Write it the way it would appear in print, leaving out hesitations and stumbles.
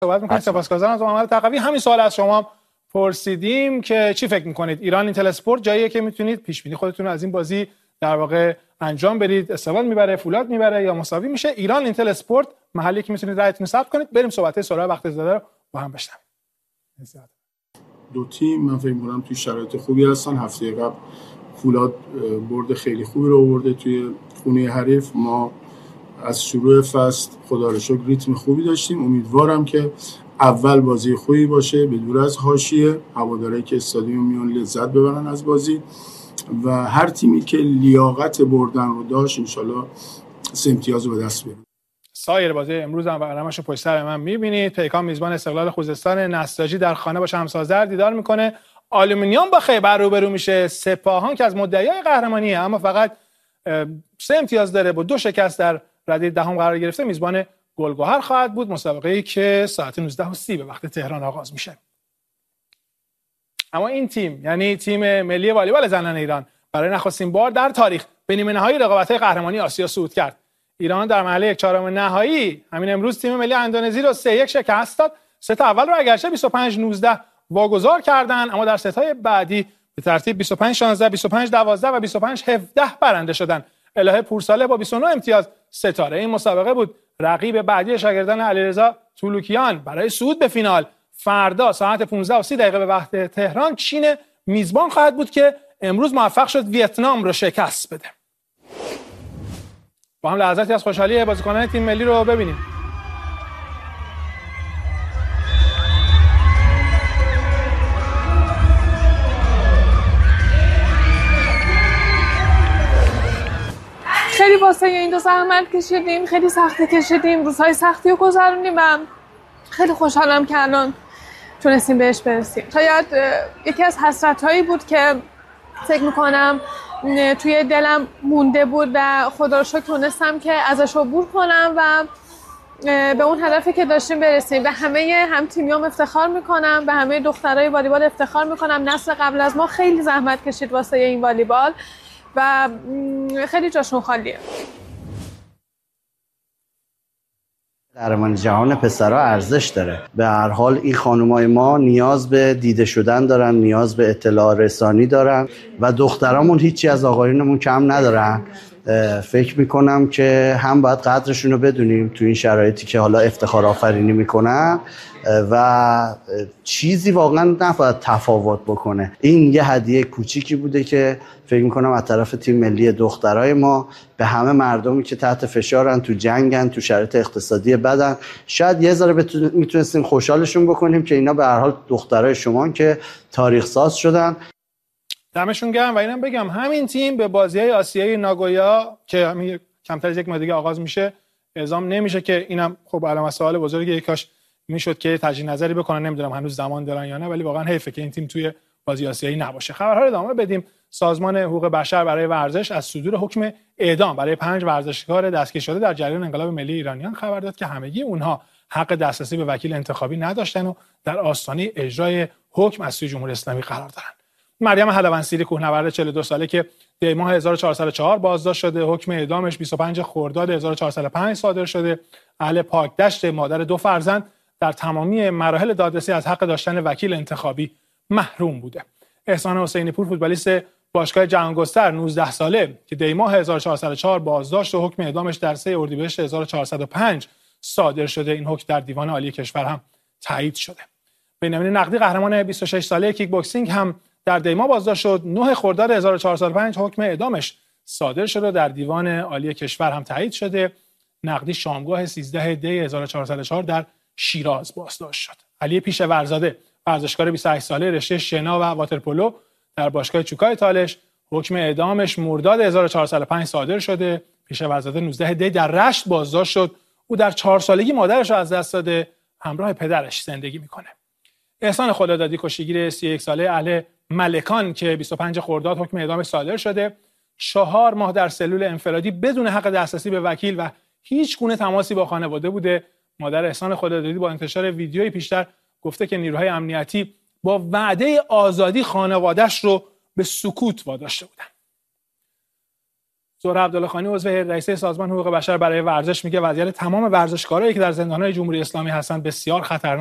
صحبت می‌کنیم. سپاسگزارم از محمد تقوی. همین سوال از شما پرسیدیم که چی فکر می‌کنید ایران اینتل اسپورت جاییه که میتونید پیش بینی خودتون از این بازی در واقع انجام بدید؟ استقلال میبره، فولاد میبره یا مساوی میشه؟ ایران اینتل اسپورت محلی که میتونید رایتون ثبت کنید. بریم صحبت سورا وقت زاده رو با هم بشنویم. دو تیم من فکر می‌کنم توی شرایط خوبی هستن. هفته قبل فولاد برد خیلی خوبی رو آورده توی خونه حریف. ما از شروع فصل خدا رو شکر ریتم خوبی داشتیم. امیدوارم که اول بازی خوبی باشه، به دور از حاشیه هوادارهایی که استادیوم میان لذت ببرن از بازی و هر تیمی که لیاقت بردن رو داشت انشالله 3 امتیاز رو به دست بیاره. سایر بازی امروز هم برنامه‌اش رو پشت سر من می‌بینید. پیکان میزبان استقلال خوزستان، نساجی در خانه با شمس‌آذر دیدار میکنه. آلومینیوم با خیبر روبرو میشه. سپاهان که از مدعیای قهرمانیه اما فقط 3 امتیاز داره، با 2 شکست در رده دهم قرار گرفته، میزبان گلگهر خواهد بود. مسابقه‌ای که ساعت 19:30 به وقت تهران آغاز میشه. اما این تیم، یعنی تیم ملی والیبال زنان ایران، برای نخستین بار در تاریخ به نیمه نهایی رقابت‌های قهرمانی آسیا صعود کرد. ایران در مرحله 1/4 نهایی همین امروز تیم ملی اندونزی رو 3-1 شکست داد. ست اول رو اگرچه 25-19 واگذار کردن، اما در ست‌های بعدی به ترتیب 25-16، 25-12 و 25-17 برنده شدن. الهه پورساله با 29 امتیاز ستاره این مسابقه بود. رقیب بعدی شاگردان علیرضا طولوکیان برای صعود به فینال فردا ساعت 15:30 به وقت تهران چین میزبان خواهد بود که امروز موفق شد ویتنام رو شکست بده. با هم لحظاتی از خوشحالی بازیکنان تیم ملی رو ببینیم. خیلی واسه این 2 زحمت کشیدیم، خیلی سختی کشیدیم، روزهای سختی رو گذروندیم و خیلی خوشحالم که الان تونستیم بهش برسیم. شاید یکی از حسرت‌هایی بود که فکر می‌کنم توی دلم مونده بود و خدا رو شکر تونستم که ازش عبور کنم و به اون هدفی که داشتیم برسیم. به همه هم تیمیام افتخار میکنم، به همه دخترای والیبال افتخار میکنم. نسل قبل از ما خیلی زحمت کشید واسه این والیبال و خیلی جاشون خالیه. قهرمانی جهان پسرها ارزش داره. به هر حال این خانمای ما نیاز به دیده شدن دارن، نیاز به اطلاع رسانی دارن و دخترامون هیچی از آقایونمون کم ندارن. فکر میکنم که هم باید قدرشون رو بدونیم تو این شرایطی که حالا افتخار آفرینی میکنن و چیزی واقعا نباید تفاوت بکنه. این یه هدیه کوچیکی بوده که فکر میکنم از طرف تیم ملی دخترای ما به همه مردمی که تحت فشارن، تو جنگن، تو شرایط اقتصادی بدن، شاید یه ذره میتونستیم خوشحالشون بکنیم که اینا به هر حال دخترای شما که تاریخ ساز شدن. دمشون گرم. و اینم بگم همین تیم به بازی‌های آسیایی ناگویا که کمتر از یک ماه دیگه آغاز میشه اعزام نمیشه که اینم خب علامت سوال بزرگیه. کاش میشد که تجدید نظری بکنن. نمیدونم هنوز زمان دارن یا نه، ولی واقعا حیفه که این تیم توی بازی آسیایی نباشه. خبرها رو ادامه بدیم. سازمان حقوق بشر برای ورزش از صدور حکم اعدام برای 5 ورزشکار دستگیر شده در جریان انقلاب ملی ایرانیان خبر داد که همگی اونها حق دسترسی به وکیل انتخابی نداشتن و در آستانه اجرای حکم از سوی جمهوری اسلامی قرار دارن. مریم حلوانسیری کوهنورد 42 ساله که دی ماه 1404 بازداشت شده، حکم اعدامش 25 خرداد 1405 صادر شده. اهل پاکدشت، مادر 2 فرزند، در تمامی مراحل دادرسی از حق داشتن وکیل انتخابی محروم بوده. احسان حسینی پور فوتبالیست باشگاه جهانگستر 19 ساله که دی ماه 1404 بازداشت و حکم اعدامش در 3 اردیبهشت 1405 صادر شده. این حکم در دیوان عالی کشور هم تایید شده. بنیامین نقدی قهرمان 26 ساله کیک بوکسینگ هم در دی ماه بازداشت شد. 9 خرداد 1405 حکم اعدامش صادر شده و در دیوان عالی کشور هم تایید شده. نقدی شامگاه 13 دی 1404 در شیراز بازداشت شد. علی پیشورزاده ورزشکار 28 ساله رشته شنا و واترپولو در باشگاه چوکای تالش، حکم اعدامش مرداد 1405 صادر شده. پیشورزاده 19 دی در رشت بازداشت شد. او در 4 سالگی مادرش را از دست داده، همراه پدرش زندگی میکنه. احسان خدادادی کشتیگیر 31 ساله اهل ملکان که 25 خرداد حکم اعدامش صادر شده، 4 ماه در سلول انفرادی بدون حق دسترسی به وکیل و هیچ گونه تماسی با خانواده بوده. مادر احسان خدادادی با انتشار ویدیوی پیشتر گفته که نیروهای امنیتی با وعده آزادی خانواده‌اش رو به سکوت واداشته بودن. زهره عبداللهخانی عضو رئیسه سازمان حقوق بشر برای ورزش میگه وضعیت تمام ورزشکارایی که در زندان‌های جمهوری اسلامی هستند بسیار خطرناک